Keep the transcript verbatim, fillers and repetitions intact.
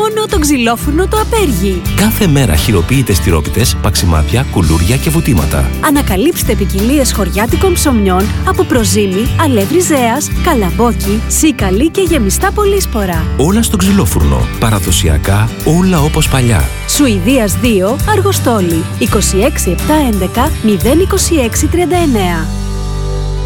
μόνο το ξυλόφουρνο το Απέργη. Κάθε μέρα χειροποίητες τυρόπιτες, παξιμάδια, κουλούρια και βουτήματα. Ανακαλύψτε ποικιλίες χωριάτικων ψωμιών από προζύμι, αλεύρι ζέας, καλαμπόκι, σίκαλη και γεμιστά πολύσπορα. Όλα στο ξυλόφουρνο. Παραδοσιακά, όλα όπως παλιά. Σουηδίας δύο, Αργοστόλη. είκοσι έξι επτακόσια έντεκα μηδέν είκοσι έξι τριάντα εννέα.